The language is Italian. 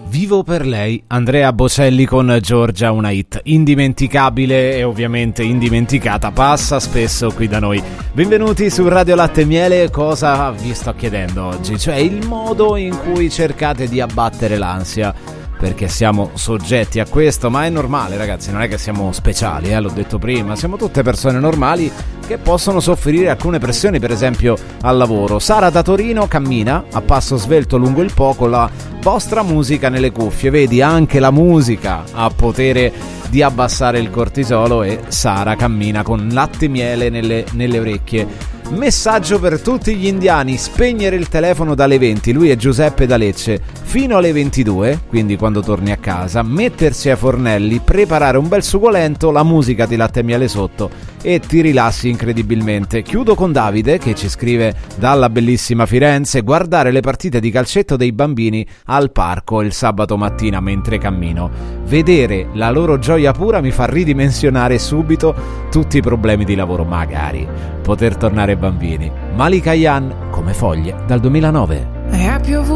Vivo per lei, Andrea Bocelli con Giorgia, una hit indimenticabile e ovviamente indimenticata, passa spesso qui da noi. Benvenuti su Radio Latte e Miele. Cosa vi sto chiedendo oggi? Cioè il modo in cui cercate di abbattere l'ansia, perché siamo soggetti a questo, ma è normale ragazzi, non è che siamo speciali, l'ho detto prima, siamo tutte persone normali che possono soffrire alcune pressioni, per esempio al lavoro. Sara da Torino cammina a passo svelto lungo il Po con la vostra musica nelle cuffie, vedi, anche la musica ha potere di abbassare il cortisolo e Sara cammina con latte e miele nelle orecchie. Messaggio per tutti gli indiani: spegnere il telefono dalle 20, lui è Giuseppe da Lecce, fino alle 22, quindi quando torni a casa, mettersi ai fornelli, preparare un bel succolento, la musica di latte e miele sotto e ti rilassi incredibilmente. Chiudo con Davide che ci scrive dalla bellissima Firenze: guardare le partite di calcetto dei bambini al parco il sabato mattina mentre cammino, vedere la loro gioia pura mi fa ridimensionare subito tutti i problemi di lavoro. Magari poter tornare bambini. Malika Yan, Come foglie, dal 2009.